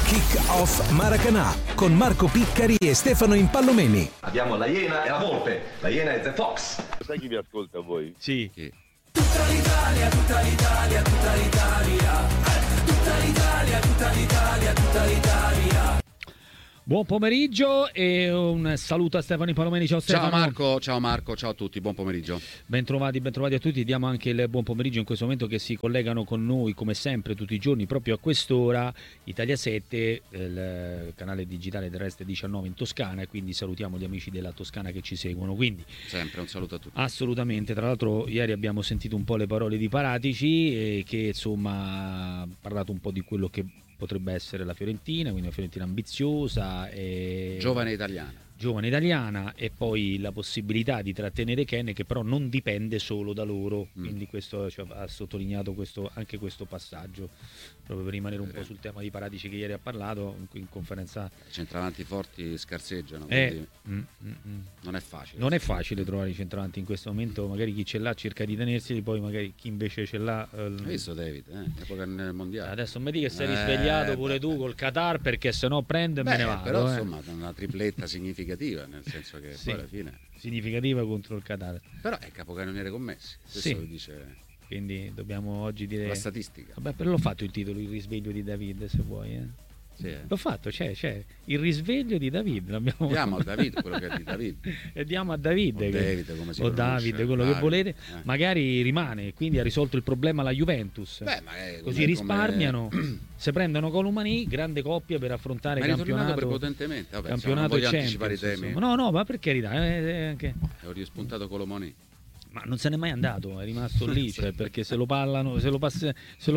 Kick Off Maracanã con Marco Piccari e Stefano Impallomeni. Abbiamo la Iena e la Volpe. La Iena è The Fox. Sai chi vi ascolta a voi? Sì. Tutta l'Italia, tutta l'Italia, tutta l'Italia. Tutta l'Italia, tutta l'Italia, tutta l'Italia. Buon pomeriggio e un saluto a Stefano Impallomeni. Ciao Stefano. Ciao Marco, ciao a tutti, buon pomeriggio. Bentrovati a tutti. Diamo anche il buon pomeriggio in questo momento che si collegano con noi come sempre tutti i giorni proprio a quest'ora Italia 7, il canale digitale terrestre 19 in Toscana, e quindi salutiamo gli amici della Toscana che ci seguono. Quindi sempre un saluto a tutti. Assolutamente. Tra l'altro ieri abbiamo sentito un po' le parole di Paratici che insomma ha parlato un po' di quello che potrebbe essere la Fiorentina, quindi una Fiorentina ambiziosa e giovane italiana, e poi la possibilità di trattenere Ken, che però non dipende solo da loro, quindi questo, cioè, ha sottolineato anche questo passaggio, proprio per rimanere un po' sul tema di Paratici che ieri ha parlato in conferenza. Centravanti forti scarseggiano, quindi non è facile. Non è facile trovare i centravanti in questo momento, magari chi ce l'ha cerca di tenerseli, poi magari chi invece ce l'ha... Hai visto David, epoca nel mondiale. Adesso mi dica che sei risvegliato pure tu col Qatar, perché sennò prendo e me ne vado. Però insomma una tripletta significativa, nel senso che sì, poi alla fine significativa contro il Qatar. Però è capocannoniere commessi, questo lo dice, quindi dobbiamo oggi dire la statistica. Vabbè, però l'ho fatto il titolo, il risveglio di David, se vuoi. Sì, L'ho fatto, c'è il risveglio di David. Diamo a David quello che è di David. E diamo a David, David come si pronuncia, David, quello che volete. Magari rimane, quindi ha risolto il problema la Juventus. Così risparmiano, se prendono Colomani, grande coppia per affrontare il campionato prepotentemente. Vabbè, campionato e anticipare i temi. No, ma per carità, ho rispuntato Colomani. Ma non se n'è mai andato, è rimasto lì, cioè, perché se lo passano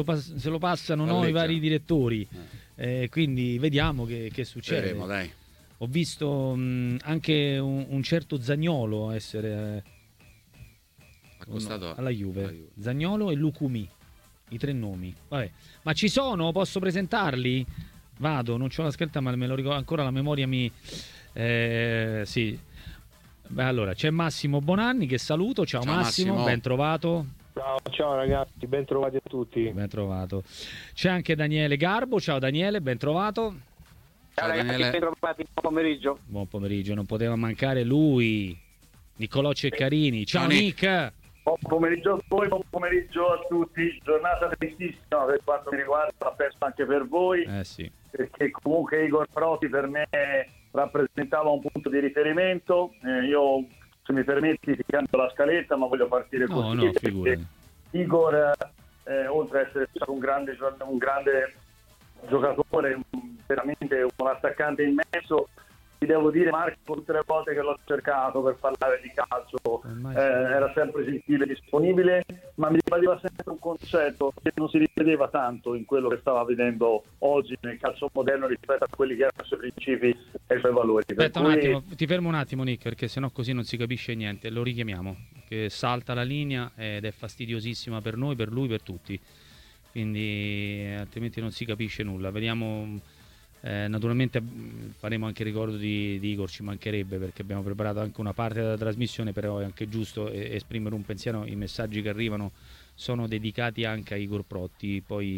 i vari direttori, quindi vediamo che succede. Vedremo, dai. Ho visto anche un certo Zaniolo essere accostato alla Juve. Zaniolo e Lukumi, i tre nomi. Vabbè. Ma ci sono? Posso presentarli? Vado, non c'ho la scritta, ma me lo ricordo ancora, la memoria mi... sì. Beh, allora c'è Massimo Bonanni che saluto. Ciao Massimo, ben trovato. Ciao ragazzi, ben trovati a tutti. Ben trovato. C'è anche Daniele Garbo. Ciao Daniele, ben trovato. Ciao ragazzi, Daniele. ben trovati, buon pomeriggio. Buon pomeriggio, non poteva mancare lui, Niccolò Ceccarini. Ciao Nick. Buon pomeriggio a voi, buon pomeriggio a tutti. Giornata tristissima per quanto mi riguarda, l'ha perso anche per voi. Sì. Perché comunque Igor Proti per me rappresentava un punto di riferimento. Io, se mi permetti, ti cambio la scaletta, ma voglio partire così. No, figurati. Igor, oltre ad essere stato un grande giocatore, veramente un attaccante immenso, ti devo dire, Marco, tutte le volte che l'ho cercato per parlare di calcio era sempre gentile, disponibile, ma mi ribadiva sempre un concetto che non si rivedeva tanto in quello che stava vedendo oggi nel calcio moderno rispetto a quelli che erano i suoi principi e i suoi valori. Aspetta un attimo, ti fermo un attimo Nick, perché sennò così non si capisce niente. Lo richiamiamo, che salta la linea ed è fastidiosissima per noi, per lui, per tutti, quindi altrimenti non si capisce nulla. Vediamo. Naturalmente faremo anche ricordo di Igor, ci mancherebbe, perché abbiamo preparato anche una parte della trasmissione, però è anche giusto esprimere un pensiero. I messaggi che arrivano sono dedicati anche a Igor Protti. Poi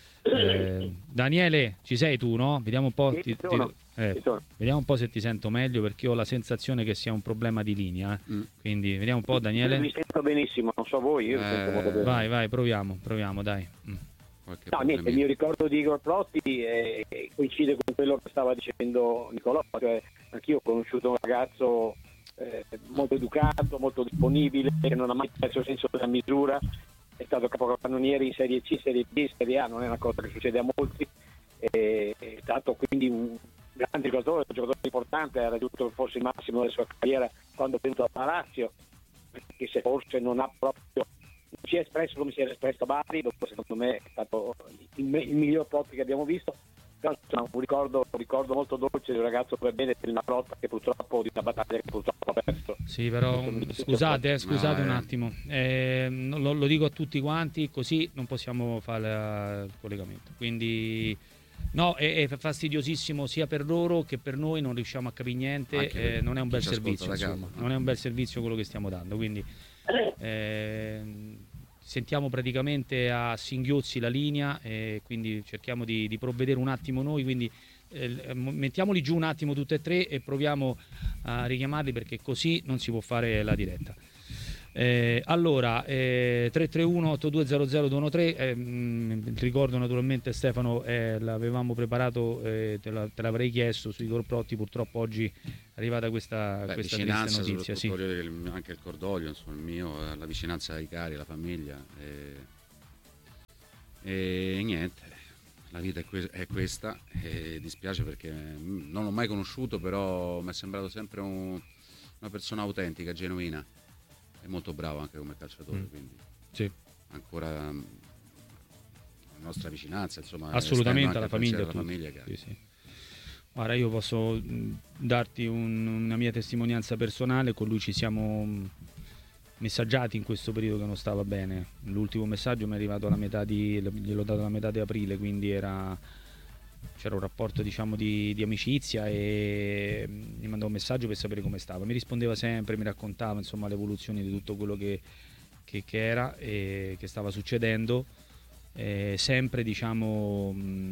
Daniele, ci sei tu, no? Vediamo un po', vediamo un po' se ti sento meglio, perché ho la sensazione che sia un problema di linea, quindi vediamo un po'. Daniele, mi sento benissimo, non so voi, io mi sento molto bene. Vai, proviamo dai. No, niente, il mio ricordo di Igor Protti coincide con quello che stava dicendo Niccolò, cioè anch'io ho conosciuto un ragazzo molto educato, molto disponibile, che non ha mai perso il senso della misura, è stato capocannoniere in Serie C, Serie B, Serie A, non è una cosa che succede a molti, è stato quindi un grande giocatore, un giocatore importante, ha raggiunto forse il massimo della sua carriera quando è venuto a Lazio, che se forse non ha proprio... si è espresso come si era espresso a Bari, dopo secondo me è stato il miglior Protti che abbiamo visto. Però insomma, un ricordo molto dolce di un ragazzo per bene di una lotta che purtroppo, di una battaglia che purtroppo ha perso. Sì, però scusate un attimo, lo dico a tutti quanti, così non possiamo fare il collegamento, quindi no, è fastidiosissimo sia per loro che per noi, non riusciamo a capire niente, non è un bel servizio, insomma, non è un bel servizio quello che stiamo dando, quindi sentiamo praticamente a singhiozzi la linea e quindi cerchiamo di provvedere un attimo noi, quindi mettiamoli giù un attimo tutte e tre e proviamo a richiamarli, perché così non si può fare la diretta. Allora 331-8200-213, ricordo naturalmente Stefano, l'avevamo preparato, te l'avrei chiesto su Igor Protti, purtroppo oggi è arrivata questa triste notizia. Sì. Anche il cordoglio, insomma, il mio, la vicinanza ai cari, alla famiglia e niente, la vita è questa, e dispiace perché non l'ho mai conosciuto, però mi è sembrato sempre una persona autentica, genuina. È molto bravo anche come calciatore, quindi sì, ancora la nostra vicinanza, insomma, assolutamente alla famiglia, famiglia sì, sì. Guarda, io posso darti una mia testimonianza personale. Con lui ci siamo messaggiati in questo periodo che non stava bene. L'ultimo messaggio mi è arrivato gliel'ho dato alla metà di aprile, quindi c'era un rapporto, diciamo, di amicizia, e mi mandava un messaggio per sapere come stava. Mi rispondeva sempre, mi raccontava insomma l'evoluzione di tutto quello che era e che stava succedendo, sempre, diciamo,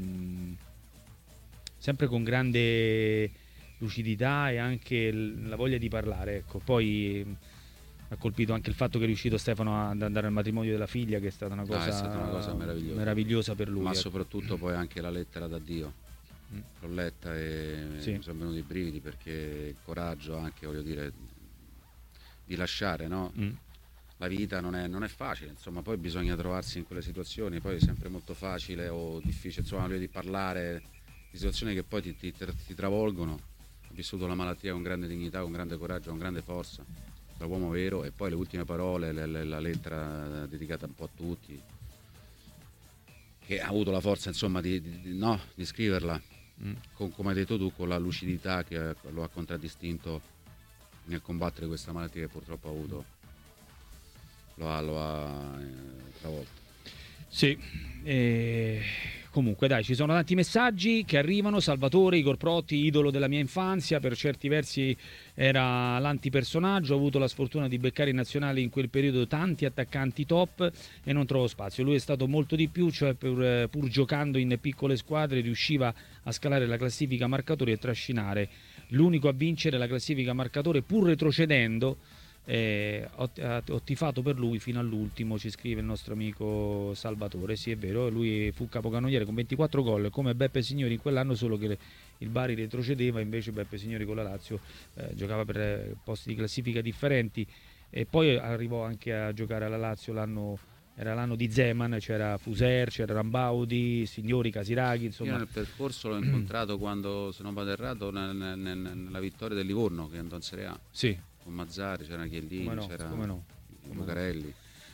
sempre con grande lucidità e anche la voglia di parlare, ecco. Poi ha colpito anche il fatto che è riuscito Stefano ad andare al matrimonio della figlia, che è stata una cosa meravigliosa per lui. Ma soprattutto poi anche la lettera d'addio. L'ho letta e sì, mi sono venuti i brividi, perché il coraggio anche, voglio dire, di lasciare, no? La vita non è facile, insomma, poi bisogna trovarsi in quelle situazioni, poi è sempre molto facile o difficile, insomma, di parlare di situazioni che poi ti travolgono. Ha vissuto la malattia con grande dignità, con grande coraggio, con grande forza, da uomo vero, e poi le ultime parole, la lettera dedicata un po' a tutti, che ha avuto la forza, insomma, di scriverla, come hai detto tu, con la lucidità che lo ha contraddistinto nel combattere questa malattia che purtroppo ha avuto, lo ha travolto. Sì, comunque dai, ci sono tanti messaggi che arrivano. Salvatore, Igor Protti, idolo della mia infanzia, per certi versi era l'antipersonaggio, ho avuto la sfortuna di beccare in nazionale in quel periodo tanti attaccanti top e non trovo spazio. Lui è stato molto di più, cioè pur giocando in piccole squadre riusciva a scalare la classifica marcatori e trascinare, l'unico a vincere la classifica marcatore pur retrocedendo. Ho tifato per lui fino all'ultimo, ci scrive il nostro amico Salvatore. Sì, è vero, lui fu capocannoniere con 24 gol come Beppe Signori in quell'anno, solo che il Bari retrocedeva, invece Beppe Signori con la Lazio giocava per posti di classifica differenti, e poi arrivò anche a giocare alla Lazio era l'anno di Zeman, c'era Fuser, c'era Rambaudi, Signori, Casiraghi, insomma. Io nel percorso l'ho incontrato quando, se non vado errato, nella vittoria del Livorno, che andò in Serie A. Sì. Con Mazzari, c'era Chiellini, c'era Lucarelli.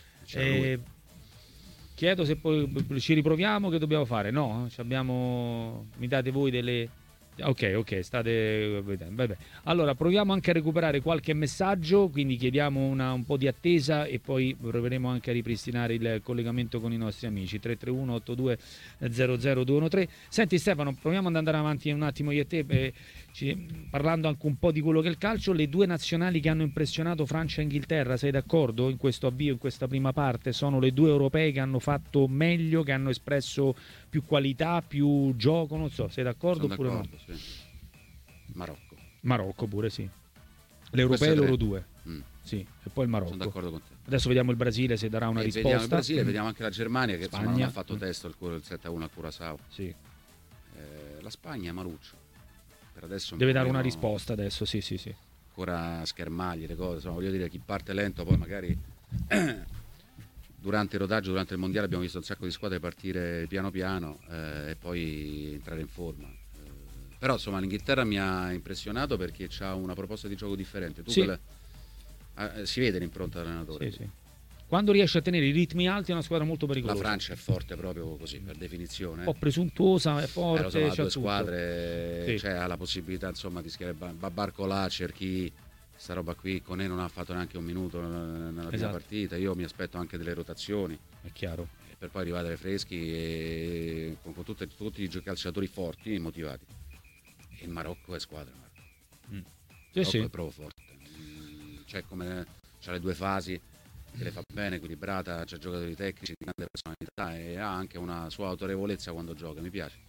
Chiedo se poi ci riproviamo, che dobbiamo fare? No? Mi date voi delle... Ok, state vedendo. Vabbè. Allora proviamo anche a recuperare qualche messaggio, quindi chiediamo un po' di attesa e poi proveremo anche a ripristinare il collegamento con i nostri amici. 331-8200-213. Senti Stefano, proviamo ad andare avanti un attimo io e te, parlando anche un po' di quello che è il calcio. Le due nazionali che hanno impressionato Francia e Inghilterra, sei d'accordo in questo avvio, in questa prima parte? Sono le due europee che hanno fatto meglio, che hanno espresso più qualità, più gioco, non so, sei d'accordo oppure no? Sì. Marocco pure, sì. Le europee loro due. Sì, e poi il Marocco. Sono d'accordo con te. Adesso vediamo il Brasile se darà una risposta. Vediamo il Brasile, vediamo anche la Germania che Spagna. insomma non ha fatto testo il 7-1 al Curaçao. Sì. La Spagna, Maruccio. Per adesso deve dare una risposta adesso, sì. Ancora schermagli, le cose, insomma, voglio dire, chi parte lento poi magari durante il rodaggio, durante il mondiale abbiamo visto un sacco di squadre partire piano piano e poi entrare in forma. Però insomma l'Inghilterra mi ha impressionato perché ha una proposta di gioco differente. Tu sì. Si vede l'impronta dell'allenatore. Sì. Quando riesce a tenere i ritmi alti è una squadra molto pericolosa. La Francia è forte proprio così, per definizione. Un po' presuntuosa, è forte. Lo so, ha due squadre, sì. Cioè, ha la possibilità insomma di schierare Barcolà, Cerchi, sta roba qui. Conè non ha fatto neanche un minuto nella prima partita. Io mi aspetto anche delle rotazioni. È chiaro. Per poi arrivare freschi e con tutti i calciatori forti e motivati. E il Marocco è squadra. Sì. È proprio forte. Cioè, come c'ha le due fasi, che le fa bene, equilibrata, c'ha giocatori tecnici di grande personalità e ha anche una sua autorevolezza quando gioca, mi piace.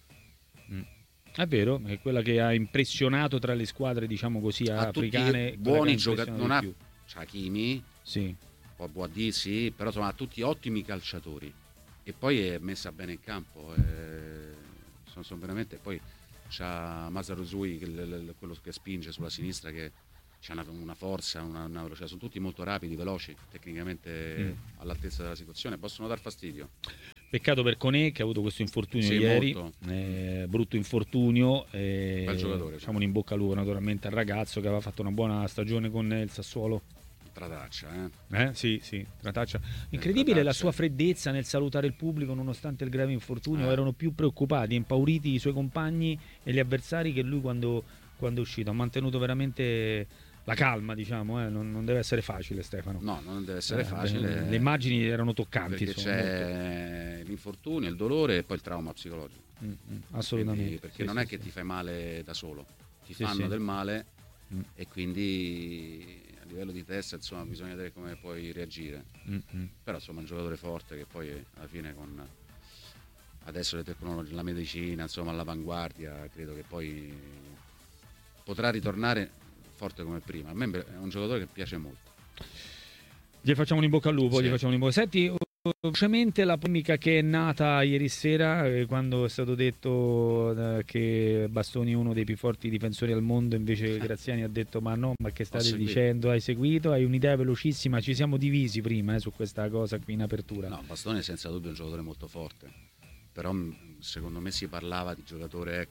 È vero, è quella che ha impressionato tra le squadre, diciamo così, africane. Buoni giocatori, non ha Hakimi, sì. Boadì, sì, però insomma ha tutti ottimi calciatori e poi è messa bene in campo. Sono veramente, poi c'ha Masaru Zui, quello che spinge sulla sinistra, che c'ha una forza, una velocità, sono tutti molto rapidi, veloci, tecnicamente all'altezza della situazione, possono dar fastidio. Peccato per Koné che ha avuto questo infortunio ieri, brutto infortunio. Bel giocatore. Diciamo un in bocca al lupo naturalmente al ragazzo che aveva fatto una buona stagione con il Sassuolo. Trataccia, Sì, Trataccia. Incredibile la sua freddezza nel salutare il pubblico nonostante il grave infortunio. Erano più preoccupati, impauriti i suoi compagni e gli avversari che lui quando è uscito. Ha mantenuto veramente la calma, diciamo, non deve essere facile, Stefano. No, non deve essere facile. Le immagini erano toccanti. Perché c'è l'infortunio, il dolore e poi il trauma psicologico. Assolutamente. Quindi, perché non è che ti fai male da solo, ti fanno del male e quindi a livello di testa insomma bisogna vedere come puoi reagire. Però insomma è un giocatore forte che poi alla fine con adesso le tecnologie, la medicina, insomma all'avanguardia, credo che poi potrà ritornare forte come prima. A me è un giocatore che piace molto. Gli facciamo un in bocca al lupo, Senti, velocemente la polemica che è nata ieri sera quando è stato detto che Bastoni è uno dei più forti difensori al mondo, invece Graziani ha detto ma che state dicendo? Hai seguito? Hai un'idea velocissima? Ci siamo divisi prima su questa cosa qui in apertura. No, Bastoni è senza dubbio un giocatore molto forte, però secondo me si parlava di giocatore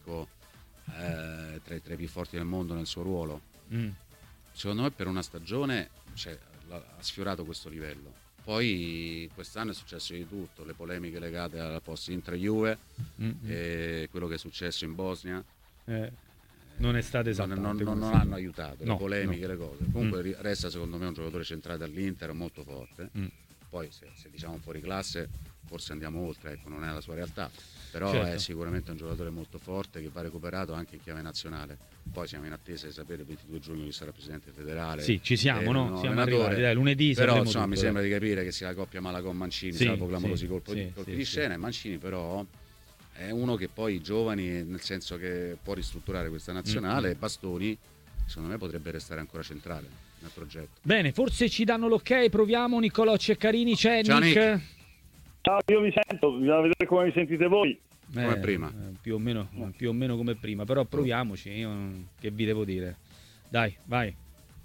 tra i più forti del mondo nel suo ruolo. Secondo me per una stagione ha sfiorato questo livello. Poi quest'anno è successo di tutto, le polemiche legate alla post Inter-Juve e quello che è successo in Bosnia non è stato esattamente non hanno aiutato, le polemiche, le cose. Comunque resta secondo me un giocatore centrale dall'Inter molto forte. Poi se diciamo fuori classe forse andiamo oltre, ecco, non è la sua realtà, però è sicuramente un giocatore molto forte che va recuperato anche in chiave nazionale. Poi siamo in attesa di sapere il 22 giugno chi sarà presidente federale. Sì, ci siamo, no? Siamo arrivati, dai, lunedì. Però insomma mi sembra di capire che sia la coppia Malagom-Mancini, salvo clamorosi colpi di scena. E Mancini però è uno che poi i giovani, nel senso che può ristrutturare questa nazionale. Bastoni secondo me potrebbe restare ancora centrale nel progetto. Bene, forse ci danno l'ok, proviamo. Niccolò Ceccarini, c'è. Ciao Nick. Ciao, io vi sento, bisogna vedere come vi sentite voi. Come prima. Più o meno come prima, però proviamoci, che vi devo dire. Dai, vai.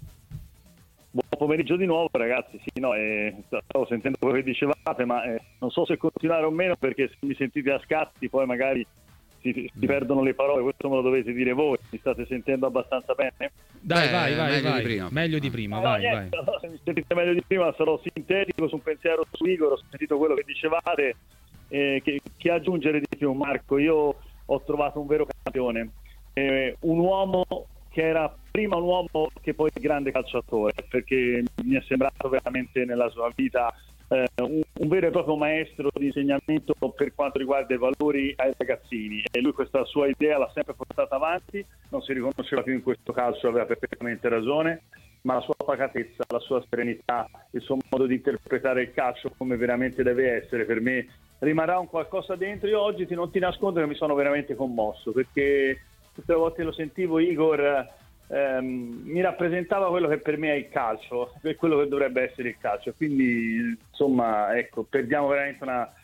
Buon pomeriggio di nuovo ragazzi, stavo sentendo quello che dicevate, ma non so se continuare o meno, perché se mi sentite a scatti poi magari si perdono le parole, questo me lo dovete dire voi. Mi state sentendo abbastanza bene? Dai, vai. Di prima. Meglio di prima, vai. Se mi sentite meglio di prima sarò sintetico su un pensiero su Igor. Ho sentito quello che dicevate, che aggiungere di più, Marco. Io ho trovato un vero campione, un uomo che era prima un uomo che poi grande calciatore, perché mi è sembrato veramente nella sua vita un vero e proprio maestro di insegnamento per quanto riguarda i valori ai ragazzini, e lui questa sua idea l'ha sempre portata avanti. Non si riconosceva più in questo calcio, aveva perfettamente ragione, ma la sua pacatezza, la sua serenità, il suo modo di interpretare il calcio come veramente deve essere, per me rimarrà un qualcosa dentro. Io oggi non ti nascondo che mi sono veramente commosso, perché tutte le volte lo sentivo Igor mi rappresentava quello che per me è il calcio, per quello che dovrebbe essere il calcio. Quindi insomma, ecco, perdiamo veramente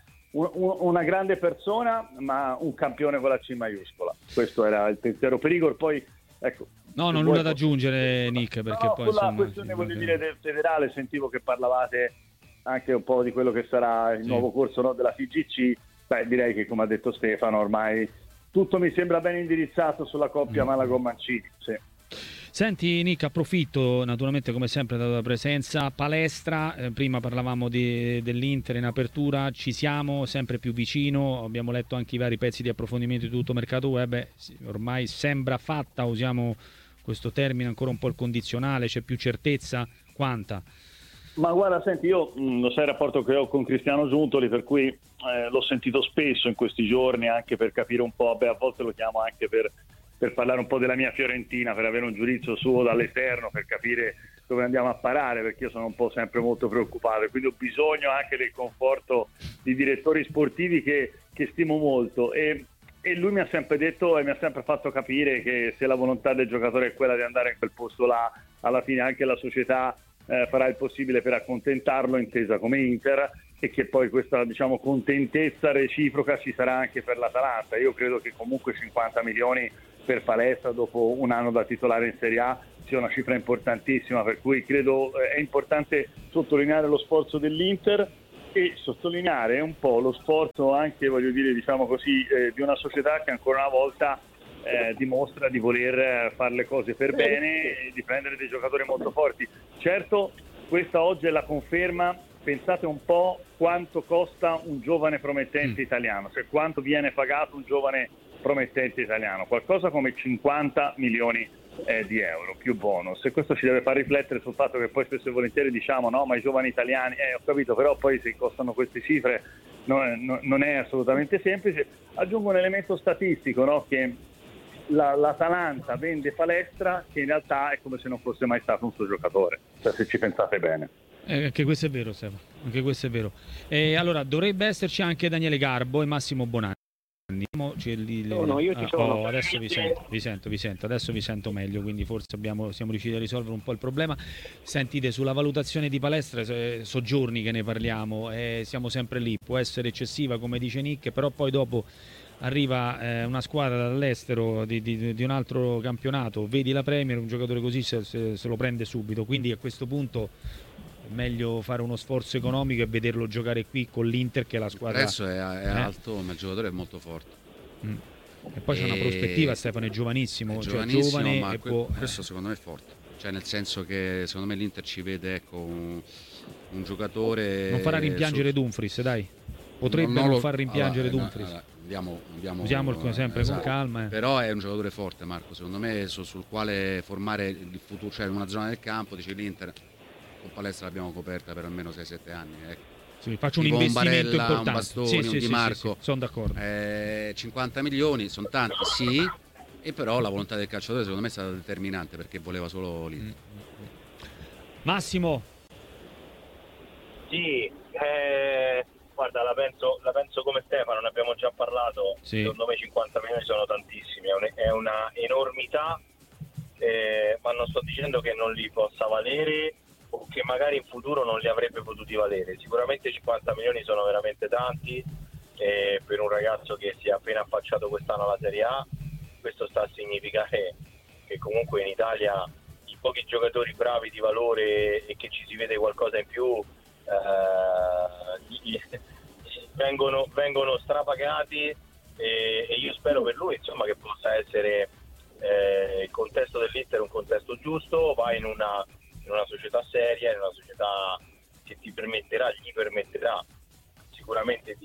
una grande persona, ma un campione con la C maiuscola. Questo era il pensiero per Igor. Poi ecco, no, non nulla da aggiungere, Nick, perché poi sulla questione voglio dire del federale, sentivo che parlavate anche un po' di quello che sarà il nuovo corso della FIGC. Direi che, come ha detto Stefano, ormai tutto mi sembra ben indirizzato sulla coppia Malagom-Mancini. Sì. Senti Nick, approfitto naturalmente come sempre della tua presenza. Palestra, prima parlavamo dell'Inter in apertura, ci siamo sempre più vicino, abbiamo letto anche i vari pezzi di approfondimento di tutto mercato web, ormai sembra fatta, usiamo questo termine ancora un po' il condizionale, c'è più certezza, quanta? Ma guarda, senti, io lo sai il rapporto che ho con Cristiano Giuntoli, per cui l'ho sentito spesso in questi giorni, anche per capire un po', a volte lo chiamo anche per parlare un po' della mia Fiorentina, per avere un giudizio suo dall'esterno, per capire dove andiamo a parare, perché io sono un po' sempre molto preoccupato, e quindi ho bisogno anche del conforto di direttori sportivi che stimo molto, e lui mi ha sempre detto e mi ha sempre fatto capire che se la volontà del giocatore è quella di andare in quel posto là, alla fine anche la società farà il possibile per accontentarlo, intesa come Inter, e che poi questa, diciamo, contentezza reciproca ci sarà anche per l'Atalanta. Io credo che comunque 50 milioni per Palestra dopo un anno da titolare in Serie A sia una cifra importantissima, per cui credo è importante sottolineare lo sforzo dell'Inter e sottolineare un po' lo sforzo anche, voglio dire, diciamo così, di una società che ancora una volta dimostra di voler fare le cose per bene e di prendere dei giocatori molto forti. Certo, questa oggi è la conferma. Pensate un po' quanto costa un giovane promettente italiano, cioè quanto viene pagato un giovane promettente italiano, qualcosa come 50 milioni di euro più bonus, e questo ci deve far riflettere sul fatto che poi spesso e volentieri diciamo no, ma i giovani italiani, ho capito, però poi se costano queste cifre non è assolutamente semplice. Aggiungo un elemento statistico, no, che l'Atalanta vende Palestra, che in realtà è come se non fosse mai stato un suo giocatore, cioè se ci pensate bene. Anche questo è vero, Stefano, anche questo è vero. Allora, dovrebbe esserci anche Daniele Garbo e Massimo Bonanni. Io ci sono. Adesso vi sento, adesso vi sento meglio, quindi forse siamo riusciti a risolvere un po' il problema. Sentite, sulla valutazione di Palestra, so giorni che ne parliamo, siamo sempre lì, può essere eccessiva come dice Nick, però poi dopo arriva una squadra dall'estero di un altro campionato, vedi la Premier, un giocatore così se lo prende subito, quindi a questo punto è meglio fare uno sforzo economico e vederlo giocare qui con l'Inter, che è la squadra. Adesso è alto, ma il giocatore è molto forte. E poi c'è una prospettiva, Stefano è giovanissimo, giovane, ma può... questo secondo me è forte, cioè nel senso che secondo me l'Inter ci vede, ecco, un giocatore. Non farà rimpiangere Dumfries, dai, potrebbe non far rimpiangere Dumfries. Usiamo sempre esatto, con calma. Però è un giocatore forte, Marco, secondo me, sul quale formare il futuro, cioè in una zona del campo, dice l'Inter con Palestra l'abbiamo coperta per almeno 6-7 anni, ecco. Sì, faccio un tipo investimento un Barella, importante. un Bastoni, un Di Marco, sono d'accordo. 50 milioni sono tanti, sì, e però la volontà del calciatore secondo me è stata determinante, perché voleva solo l'Inter. Massimo. Sì, guarda, la penso come Stefano, ne abbiamo già parlato. Sì. Secondo me 50 milioni sono tantissimi, è una enormità, ma non sto dicendo che non li possa valere o che magari in futuro non li avrebbe potuti valere. Sicuramente 50 milioni sono veramente tanti, per un ragazzo che si è appena affacciato quest'anno alla Serie A. Questo sta a significare che comunque in Italia i pochi giocatori bravi di valore e che ci si vede qualcosa in più vengono strapagati, e io spero per lui, insomma, che possa essere il contesto dell'Inter un contesto giusto, va in una società seria, in una società che gli permetterà sicuramente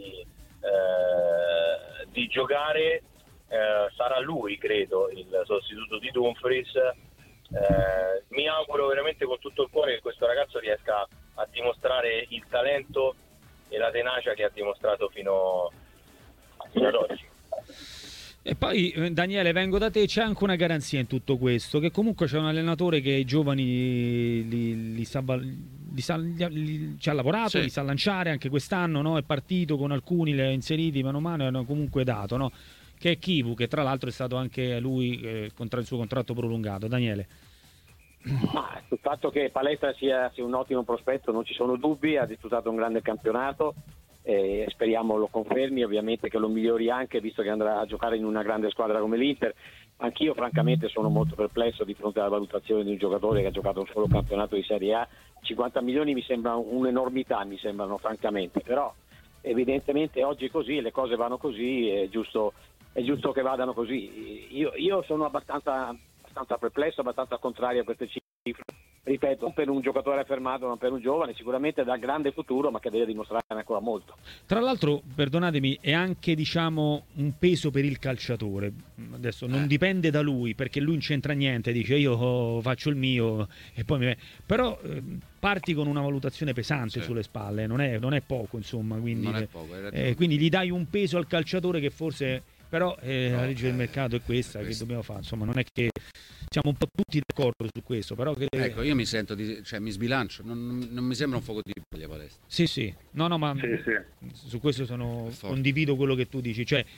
di giocare. Sarà lui, credo, il sostituto di Dumfries. Mi auguro veramente con tutto il cuore che questo ragazzo riesca a dimostrare il talento e la tenacia che ha dimostrato fino ad oggi. E poi Daniele, vengo da te, c'è anche una garanzia in tutto questo, che comunque c'è un allenatore che i giovani ci ha lavorato, sì, li sa lanciare anche quest'anno, no? È partito con alcuni, li ha inseriti mano a mano e hanno comunque dato, no? Che è Chivu, che tra l'altro è stato anche lui contra il suo contratto prolungato. Daniele. Ma sul fatto che Palestra sia un ottimo prospetto non ci sono dubbi, ha disputato un grande campionato, speriamo lo confermi, ovviamente che lo migliori anche, visto che andrà a giocare in una grande squadra come l'Inter. Anch'io francamente sono molto perplesso di fronte alla valutazione di un giocatore che ha giocato un solo campionato di Serie A. 50 milioni mi sembra un'enormità, mi sembrano francamente, però evidentemente oggi è così, le cose vanno così, è giusto che vadano così. Io sono abbastanza perplesso, abbastanza contrario a queste cifre, ripeto, non per un giocatore affermato, ma per un giovane sicuramente dal grande futuro, ma che deve dimostrare ancora molto. Tra l'altro, perdonatemi, è anche, diciamo, un peso per il calciatore. Adesso non dipende da lui, perché lui non c'entra niente, dice io faccio il mio e poi però parti con una valutazione pesante, sì, sulle spalle, non è poco, insomma, quindi non è poco, quindi gli dai un peso al calciatore che forse, però la legge del mercato è questa, che dobbiamo fare, insomma, non è che siamo un po' tutti d'accordo su questo, però ecco, io mi sento mi sbilancio, non mi sembra un fuoco di paglia Palestra. Sì, no, ma su questo condivido quello che tu dici, cioè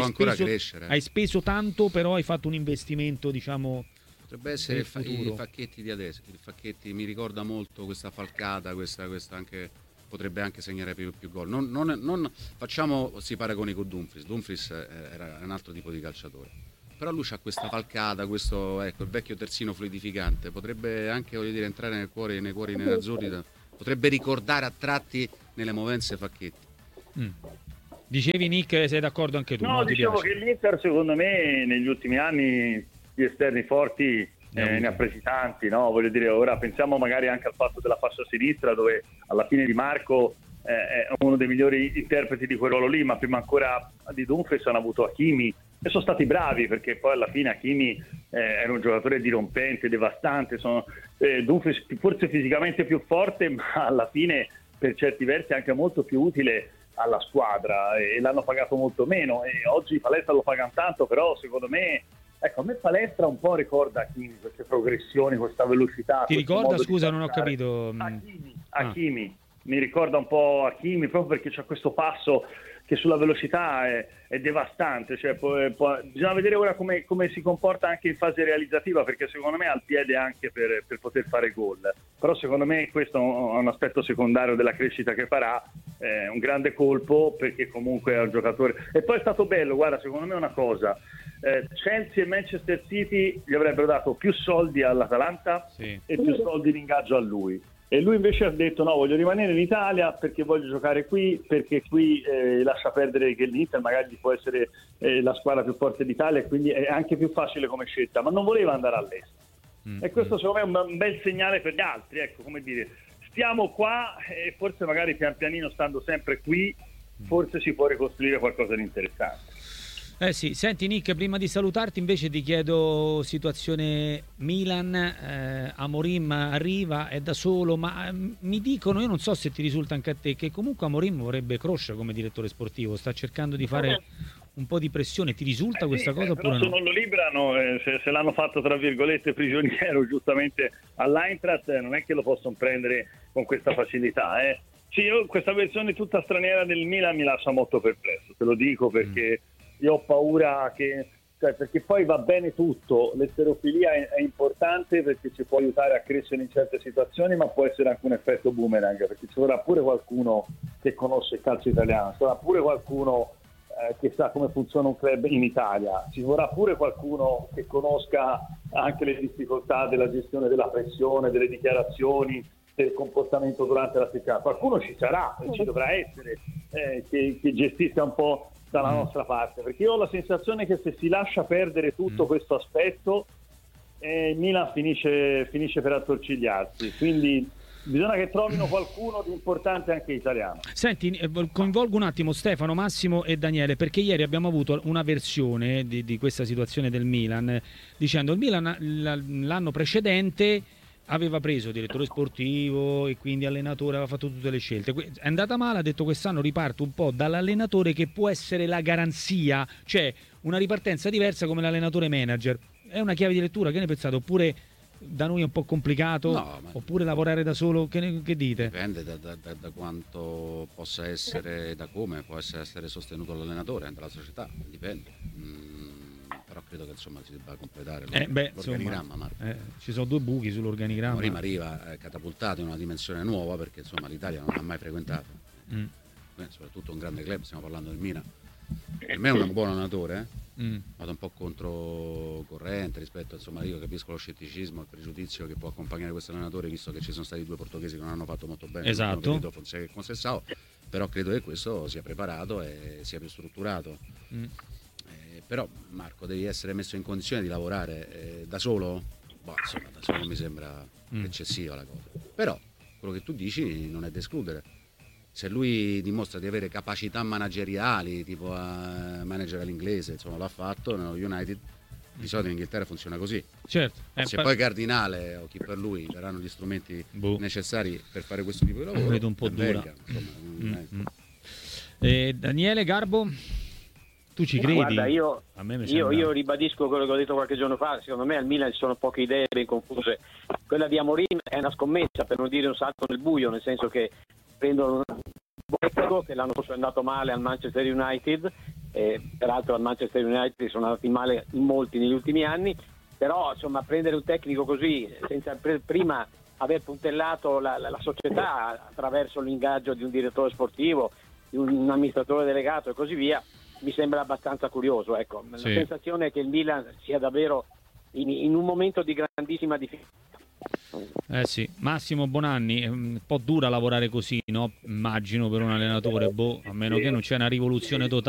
hai speso tanto, però hai fatto un investimento, diciamo. Potrebbe essere i Facchetti di adesso. Il Facchetti mi ricorda molto questa falcata, questa anche potrebbe anche segnare più gol. Non facciamo si paragoni con Dumfries. Dumfries era un altro tipo di calciatore. Però lui ha questa falcata, questo il vecchio terzino fluidificante, potrebbe anche entrare nei cuori nerazzurri, potrebbe ricordare a tratti nelle movenze Facchetti. Dicevi, Nick, sei d'accordo anche tu? No, dicevo che l'Inter secondo me negli ultimi anni gli esterni forti ne ha presi tanti, no? Voglio dire, ora pensiamo magari anche al fatto della fascia sinistra, dove alla fine Di Marco è uno dei migliori interpreti di quel ruolo lì, ma prima ancora di Dumfries hanno avuto Hakimi e sono stati bravi, perché poi alla fine Hakimi era un giocatore dirompente, devastante, Dumfries forse fisicamente più forte, ma alla fine per certi versi anche molto più utile alla squadra, e l'hanno pagato molto meno, e oggi Palestra lo pagano tanto, però secondo me, ecco, a me Palestra un po' ricorda Hakimi, queste progressioni, questa velocità. Ti ricorda? Scusa, non ho capito. Hakimi. Mi ricorda un po' Hakimi, proprio perché c'è questo passo che sulla velocità è devastante, cioè, bisogna vedere ora come si comporta anche in fase realizzativa, perché secondo me ha il piede anche per poter fare gol, però secondo me questo è un aspetto secondario della crescita che farà, un grande colpo, perché comunque è un giocatore. E poi è stato bello, guarda, secondo me una cosa, Chelsea e Manchester City gli avrebbero dato più soldi all'Atalanta e più soldi di ingaggio a lui. E lui invece ha detto no, voglio rimanere in Italia perché voglio giocare qui, perché qui lascia perdere che l'Inter magari può essere la squadra più forte d'Italia, e quindi è anche più facile come scelta, ma non voleva andare all'estero. E questo secondo me è un bel segnale per gli altri, ecco, come dire, stiamo qua e forse magari pian pianino, stando sempre qui, forse si può ricostruire qualcosa di interessante. Sì, senti Nick, prima di salutarti invece ti chiedo situazione Milan, Amorim arriva, è da solo, ma mi dicono, io non so se ti risulta anche a te, che comunque Amorim vorrebbe crescere come direttore sportivo, sta cercando di fare un po' di pressione, ti risulta questa cosa oppure no? Se non lo liberano, se l'hanno fatto tra virgolette prigioniero giustamente all'Eintracht, non è che lo possono prendere con questa facilità. Sì, questa versione tutta straniera del Milan mi lascia molto perplesso, te lo dico, perché io ho paura perché poi va bene tutto, l'esterofilia è importante perché ci può aiutare a crescere in certe situazioni, ma può essere anche un effetto boomerang, perché ci vorrà pure qualcuno che conosce il calcio italiano, ci vorrà pure qualcuno che sa come funziona un club in Italia, ci vorrà pure qualcuno che conosca anche le difficoltà della gestione della pressione, delle dichiarazioni, del comportamento durante la settimana. Qualcuno ci sarà, ci dovrà essere, che gestisca un po' dalla nostra parte, perché io ho la sensazione che se si lascia perdere tutto questo aspetto, Milan finisce per attorcigliarsi, quindi bisogna che trovino qualcuno di importante anche italiano. Senti, coinvolgo un attimo Stefano, Massimo e Daniele, perché ieri abbiamo avuto una versione di questa situazione del Milan, dicendo il Milan l'anno precedente aveva preso direttore sportivo e quindi allenatore, aveva fatto tutte le scelte, è andata male, ha detto quest'anno riparto un po' dall'allenatore che può essere la garanzia, cioè una ripartenza diversa come l'allenatore manager. È una chiave di lettura, che ne pensate? Oppure da noi è un po' complicato? No, oppure lavorare da solo, che dite? Dipende da quanto possa essere, da come può essere sostenuto l'allenatore, dalla società, dipende. Però credo che insomma si debba completare l'organigramma, Marco. Ci sono due buchi sull'organigramma. Prima arriva catapultato in una dimensione nuova, perché insomma l'Italia non l'ha mai frequentato, soprattutto un grande club, stiamo parlando del Milan. Per me è un buon allenatore, vado un po' controcorrente rispetto, insomma, io capisco lo scetticismo, il pregiudizio che può accompagnare questo allenatore, visto che ci sono stati due portoghesi che non hanno fatto molto bene, esatto, Fonseca e Conceição, però credo che questo sia preparato e sia più strutturato. Però Marco, devi essere messo in condizione di lavorare da solo? Insomma, da solo mi sembra eccessiva la cosa, però quello che tu dici non è da escludere. Se lui dimostra di avere capacità manageriali, tipo a manager all'inglese, insomma l'ha fatto nello United, di solito in Inghilterra funziona così. Certo. Se poi Cardinale o chi per lui daranno gli strumenti necessari per fare questo tipo di lavoro, vedo un po' dura. Daniele Garbo? Tu ci credi? Guarda, A me mi sembra... io ribadisco quello che ho detto qualche giorno fa. Secondo me al Milan ci sono poche idee ben confuse. Quella di Amorim è una scommessa, per non dire un salto nel buio, nel senso che prendono un tecnico che l'anno scorso è andato male al Manchester United, peraltro al Manchester United sono andati male in molti negli ultimi anni, però insomma prendere un tecnico così senza prima aver puntellato la società attraverso l'ingaggio di un direttore sportivo, di un amministratore delegato e così via, mi sembra abbastanza curioso. Ecco. Sì. La sensazione è che il Milan sia davvero in un momento di grandissima difficoltà. Sì, Massimo Bonanni, è un po' dura lavorare così, no? Immagino per un allenatore, a meno che non c'è una rivoluzione totale.